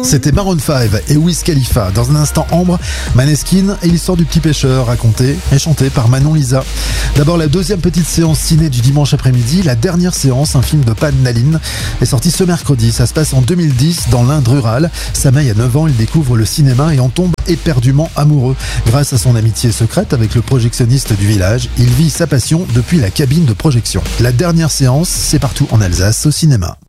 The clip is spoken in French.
C'était Maroon 5 et Wiz Khalifa. Dans un instant, Ambre, Maneskin et l'histoire du petit pêcheur, racontée et chantée par Manon Lisa. D'abord, la deuxième petite séance ciné du dimanche après-midi. La dernière séance, un film de Pan Naline, est sorti ce mercredi. Ça se passe en 2010 dans l'Inde rurale. Samaï a 9 ans, il découvre le cinéma et en tombe éperdument amoureux. Grâce à son amitié secrète avec le projectionniste du village, il vit sa passion depuis la cabine de projection. La dernière séance, c'est partout en Alsace au cinéma.